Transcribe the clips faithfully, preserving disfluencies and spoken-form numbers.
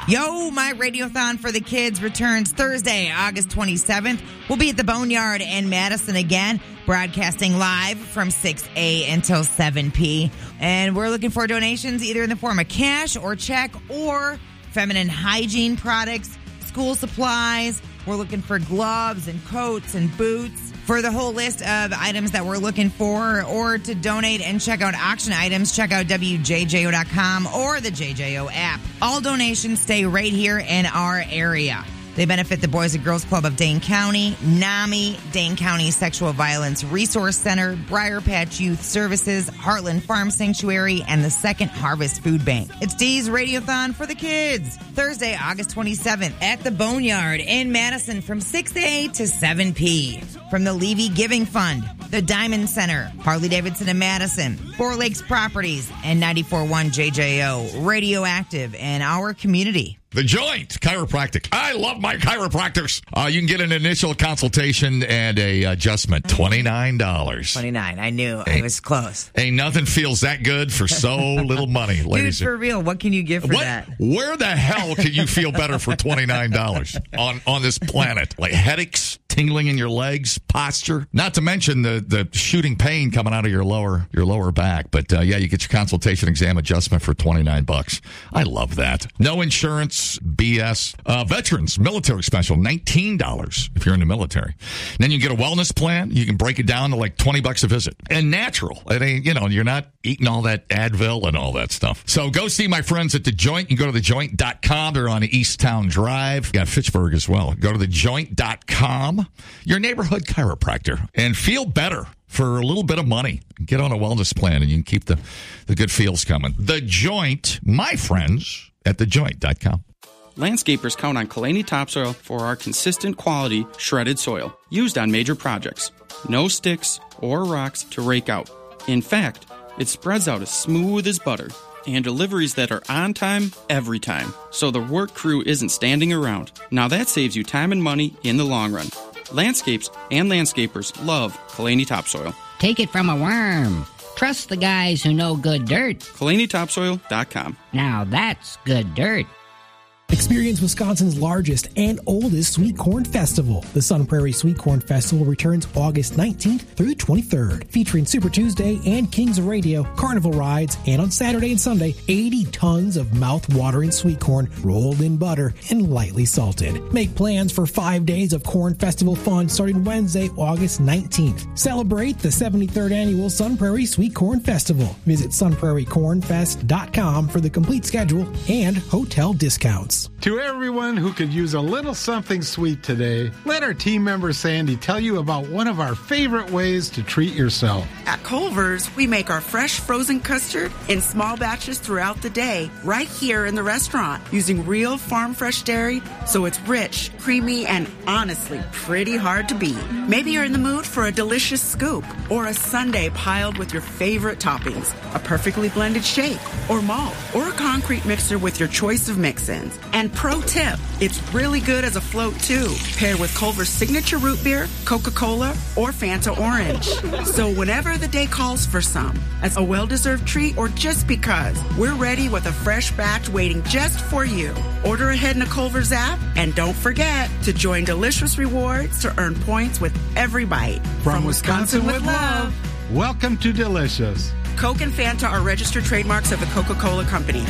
Yo, my Radiothon for the kids returns Thursday, August twenty-seventh. We'll be at the Boneyard in Madison again, broadcasting live from six a until seven p. And we're looking for donations either in the form of cash or check or feminine hygiene products, school supplies. We're looking for gloves and coats and boots. For the whole list of items that we're looking for or to donate and check out auction items, check out W J J O dot com or the J J O app. All donations stay right here in our area. They benefit the Boys and Girls Club of Dane County, NAMI, Dane County Sexual Violence Resource Center, Briar Patch Youth Services, Heartland Farm Sanctuary, and the Second Harvest Food Bank. It's Dee's Radiothon for the kids, Thursday, August twenty-seventh at the Boneyard in Madison from six a to seven p. From the Levy Giving Fund, the Diamond Center, Harley-Davidson in Madison, Four Lakes Properties, and ninety-four point one J J O, Radioactive in our community. The Joint Chiropractic. I love my chiropractors. Uh, you can get an initial consultation and a adjustment, twenty-nine dollars. twenty-nine I knew. I was close. Ain't nothing feels that good for so little money, ladies. Dude, for real, what can you give for what, that? Where the hell can you feel better for twenty-nine dollars on, on this planet? Like headaches, tingling in your legs, posture, not to mention the, the shooting pain coming out of your lower your lower back. But uh, yeah, you get your consultation exam adjustment for twenty-nine bucks. I love that. No insurance, B S. Uh, veterans, military special, nineteen dollars if you're in the military. And then you get a wellness plan. You can break it down to like twenty bucks a visit. And natural. It ain't, you know, you're not eating all that Advil and all that stuff. So go see my friends at The Joint. You can go to the joint dot com. They're on Easttown Drive. You got Fitchburg as well. Go to the joint dot com. Your neighborhood chiropractor. And feel better for a little bit of money. Get on a wellness plan and you can keep the, the good feels coming. The Joint, my friends at the joint dot com. Landscapers count on Kalani Topsoil for our consistent quality shredded soil used on major projects. No sticks or rocks to rake out. In fact, it spreads out as smooth as butter and deliveries that are on time every time. So the work crew isn't standing around. Now that saves you time and money in the long run. Landscapes and landscapers love Kalani Topsoil. Take it from a worm. Trust the guys who know good dirt. Kalani Topsoil dot com. Now that's good dirt. Experience Wisconsin's largest and oldest Sweet Corn Festival. The Sun Prairie Sweet Corn Festival returns August nineteenth through the twenty-third, featuring Super Tuesday and Kings of Radio, carnival rides, and on Saturday and Sunday, eighty tons of mouth-watering sweet corn rolled in butter and lightly salted. Make plans for five days of Corn Festival fun starting Wednesday, August nineteenth. Celebrate the seventy-third Annual Sun Prairie Sweet Corn Festival. Visit sun prairie corn fest dot com for the complete schedule and hotel discounts. To everyone who could use a little something sweet today, let our team member Sandy tell you about one of our favorite ways to treat yourself. At Culver's, we make our fresh frozen custard in small batches throughout the day, right here in the restaurant, using real farm fresh dairy, so it's rich, creamy, and honestly pretty hard to beat. Maybe you're in the mood for a delicious scoop or a sundae piled with your favorite toppings, a perfectly blended shake or malt, or a concrete mixer with your choice of mix-ins. And pro tip, it's really good as a float too, paired with Culver's signature root beer, Coca-Cola, or Fanta Orange. So whenever the day calls for some, as a well-deserved treat or just because, we're ready with a fresh batch waiting just for you. Order ahead in the Culver's app, and don't forget to join Delicious Rewards to earn points with every bite. From, From Wisconsin, Wisconsin with love, welcome to Delicious. Coke and Fanta are registered trademarks of the Coca-Cola Company.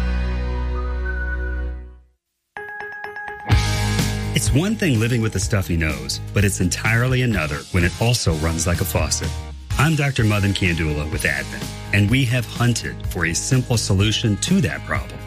It's one thing living with a stuffy nose, but it's entirely another when it also runs like a faucet. I'm Doctor Madan Kandula with Advent, and we have hunted for a simple solution to that problem.